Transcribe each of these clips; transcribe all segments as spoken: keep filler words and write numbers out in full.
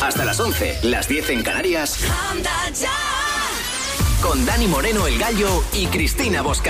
Hasta las once, las diez en Canarias. Anda ya. Con Dani Moreno, el Gallo, y Cristina Bosca.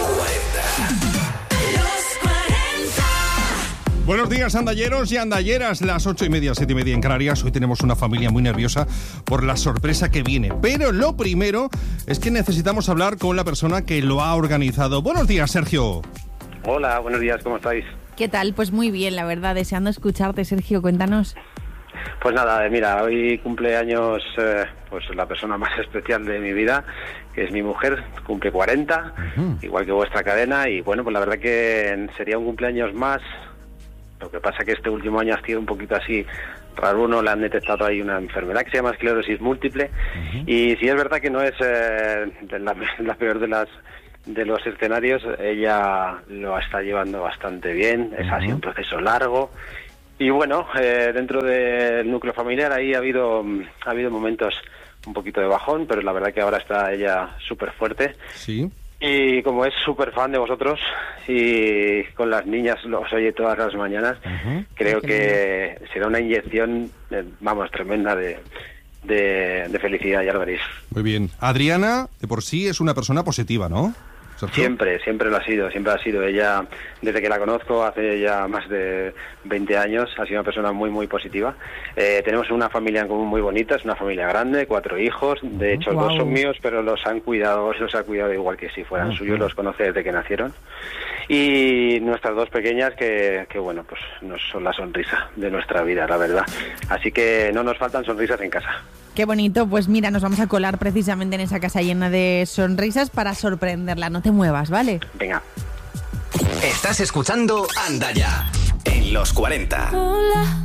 Buenos días, andalleros y andalleras. Las ocho y media, siete y media en Canarias. Hoy tenemos una familia muy nerviosa por la sorpresa que viene. Pero lo primero es que necesitamos hablar con la persona que lo ha organizado. Buenos días, Sergio. Hola, buenos días, ¿cómo estáis? ¿Qué tal? Pues muy bien, la verdad, deseando escucharte, Sergio, cuéntanos. Pues nada, mira, hoy cumple años eh, pues la persona más especial de mi vida, que es mi mujer, cumple cuarenta, uh-huh. igual que vuestra cadena, y bueno, pues la verdad que sería un cumpleaños más. Lo que pasa que este último año ha sido un poquito así raro, uno le han detectado ahí una enfermedad que se llama esclerosis múltiple, uh-huh. y si es verdad que no es eh, la, la peor de las de los escenarios, ella lo está llevando bastante bien, uh-huh. es así un proceso largo, y bueno, eh, dentro del núcleo familiar ahí ha habido ha habido momentos un poquito de bajón, pero la verdad que ahora está ella súper fuerte. Sí. Y como es súper fan de vosotros y con las niñas los oye todas las mañanas, uh-huh. creo que será una inyección, eh, vamos, tremenda de, de, de felicidad, ya lo veréis. Muy bien. Adriana, de por sí, es una persona positiva, ¿no? ¿Sergio? Siempre, siempre lo ha sido, siempre ha sido. Ella, desde que la conozco, hace ya más de veinte años, ha sido una persona muy, muy positiva. Eh, tenemos una familia en común muy bonita, es una familia grande, cuatro hijos. De hecho, wow. dos son míos, pero los han cuidado, los ha cuidado igual que si fueran uh-huh. suyos, los conoce desde que nacieron. Y nuestras dos pequeñas, que, que bueno, pues nos son la sonrisa de nuestra vida, la verdad. Así que no nos faltan sonrisas en casa. Qué bonito, pues mira, nos vamos a colar precisamente en esa casa llena de sonrisas para sorprenderla. No te muevas, ¿vale? Venga. Estás escuchando Anda Ya, en los cuarenta. Hola,